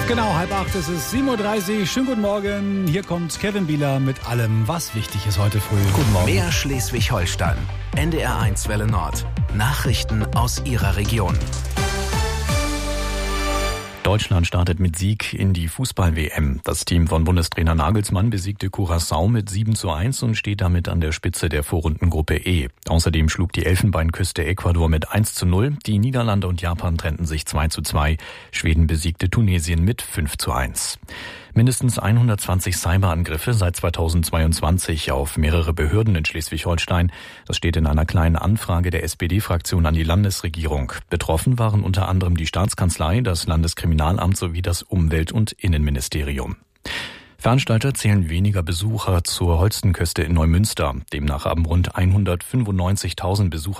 Genau, 7:30, es ist 7:30 Uhr. Schönen guten Morgen. Hier kommt Kevin Bieler mit allem, was wichtig ist heute früh. Guten Morgen. Mehr Schleswig-Holstein. NDR1 Welle Nord. Nachrichten aus Ihrer Region. Deutschland startet mit Sieg in die Fußball-WM. Das Team von Bundestrainer Nagelsmann besiegte Curaçao mit 7:1 und steht damit an der Spitze der Vorrundengruppe E. Außerdem schlug die Elfenbeinküste Ecuador mit 1:0. Die Niederlande und Japan trennten sich 2:2. Schweden besiegte Tunesien mit 5:1. Mindestens 120 Cyberangriffe seit 2022 auf mehrere Behörden in Schleswig-Holstein. Das steht in einer kleinen Anfrage der SPD-Fraktion an die Landesregierung. Betroffen waren unter anderem die Staatskanzlei, das Landeskriminalamt sowie das Umwelt- und Innenministerium. Veranstalter zählen weniger Besucher zur Holstenküste in Neumünster. Demnach haben rund 195.000 Besucher